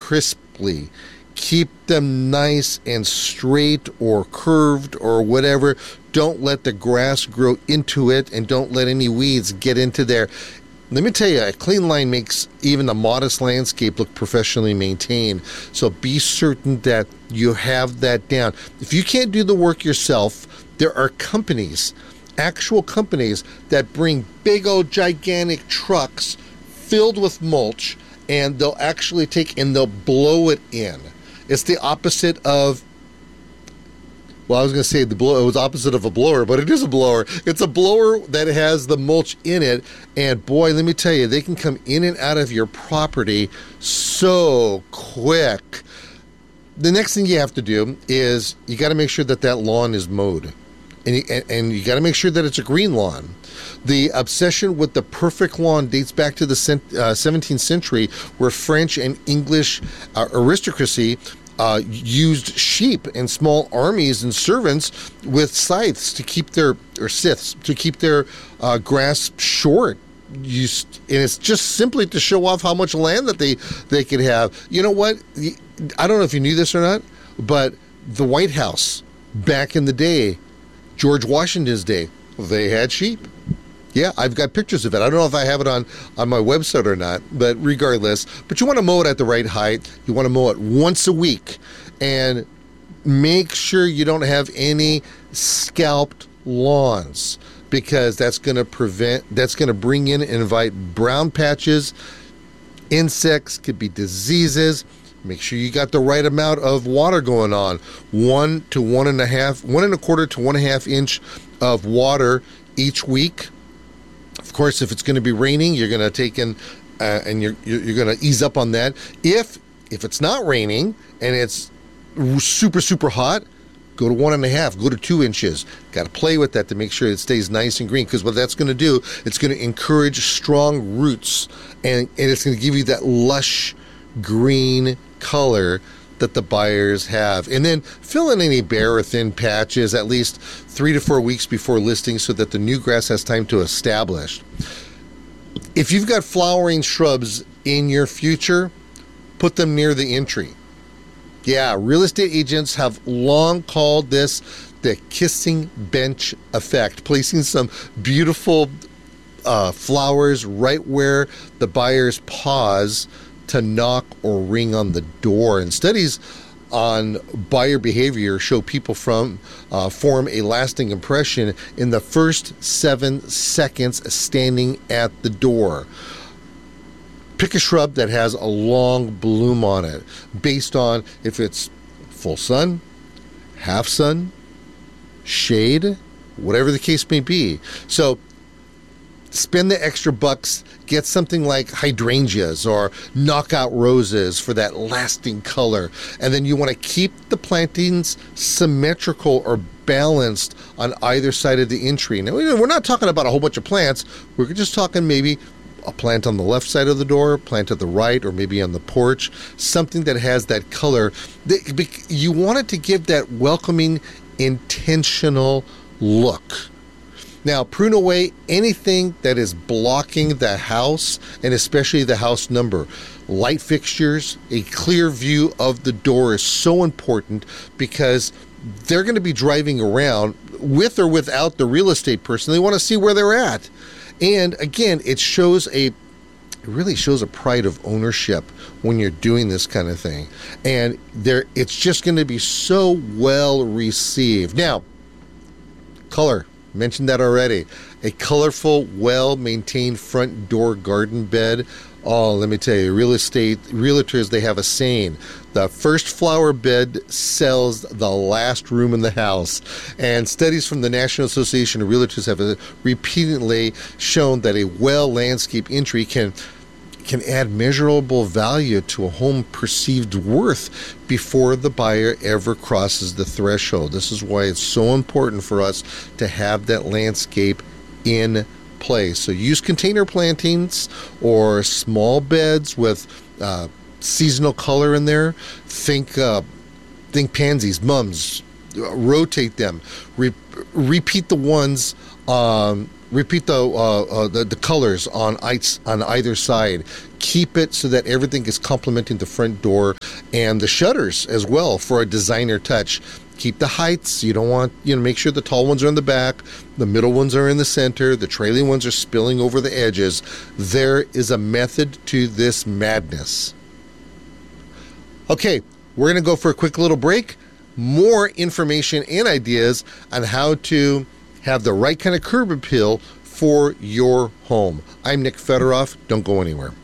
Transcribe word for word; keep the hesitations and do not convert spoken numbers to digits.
crisply. Keep them nice and straight or curved or whatever. Don't let the grass grow into it, and don't let any weeds get into there. Let me tell you, a clean line makes even a modest landscape look professionally maintained. So be certain that you have that down. If you can't do the work yourself, there are companies, actual companies, that bring big old gigantic trucks filled with mulch, and they'll actually take and they'll blow it in. It's the opposite of, well, I was going to say the blow, it was opposite of a blower, but it is a blower. It's a blower that has the mulch in it, and boy, let me tell you, they can come in and out of your property so quick. The next thing you have to do is you got to make sure that that lawn is mowed, and you, and, and you got to make sure that it's a green lawn. The obsession with the perfect lawn dates back to the uh, seventeenth century, where French and English uh, aristocracy Uh, used sheep and small armies and servants with scythes to keep their, or scythes, to keep their uh, grass short. Used, and it's just simply to show off how much land that they, they could have. You know what? I don't know if you knew this or not, but the White House, back in the day, George Washington's day, they had sheep. Yeah, I've got pictures of it. I don't know if I have it on, on my website or not, but regardless. But you want to mow it at the right height. You want to mow it once a week. And make sure you don't have any scalped lawns, because that's going to prevent, that's going to bring in and invite brown patches, insects, could be diseases. Make sure you got the right amount of water going on. One to one and a half, one and a quarter to one and a half inch of water each week. Of course, if it's going to be raining, you're going to take in uh, and you're you're going to ease up on that. If if it's not raining and it's super super hot, go to one and a half, go to two inches. Got to play with that to make sure it stays nice and green, because what that's going to do, it's going to encourage strong roots, and and it's going to give you that lush green color that the buyers have. And then fill in any bare or thin patches at least three to four weeks before listing, so that the new grass has time to establish. If you've got flowering shrubs in your future, put them near the entry. Yeah, real estate agents have long called this the kissing bench effect, placing some beautiful uh, flowers right where the buyers pause to knock or ring on the door. And studies on buyer behavior show people from uh, form a lasting impression in the first seven seconds standing at the door. Pick a shrub that has a long bloom on it, based on if it's full sun, half sun, shade, whatever the case may be. So spend the extra bucks, get something like hydrangeas or knockout roses for that lasting color. And then you want to keep the plantings symmetrical or balanced on either side of the entry. Now, we're not talking about a whole bunch of plants. We're just talking maybe a plant on the left side of the door, a plant at the right, or maybe on the porch, something that has that color. You want it to give that welcoming, intentional look. Now, prune away anything that is blocking the house, and especially the house number. Light fixtures, a clear view of the door is so important, because they're going to be driving around with or without the real estate person. They want to see where they're at. And again, it shows a, it really shows a pride of ownership when you're doing this kind of thing. And there, it's just going to be so well received. Now, color. Mentioned that already. A colorful, well-maintained front door garden bed. Oh, let me tell you, real estate realtors, they have a saying: the first flower bed sells the last room in the house. And studies from the National Association of Realtors have repeatedly shown that a well-landscaped entry can can add measurable value to a home perceived worth before the buyer ever crosses the threshold. This is why it's so important for us to have that landscape in place. So use container plantings or small beds with uh, seasonal color in there. Think uh, think pansies, mums. Uh, rotate them. Re- repeat the ones. Um, Repeat the, uh, uh, the the colors on on either side. Keep it so that everything is complementing the front door and the shutters as well for a designer touch. Keep the heights. You don't want, you know, make sure the tall ones are in the back, the middle ones are in the center, the trailing ones are spilling over the edges. There is a method to this madness. Okay, we're going to go for a quick little break. More information and ideas on how to have the right kind of curb appeal for your home. I'm Nick Federoff. Don't go anywhere.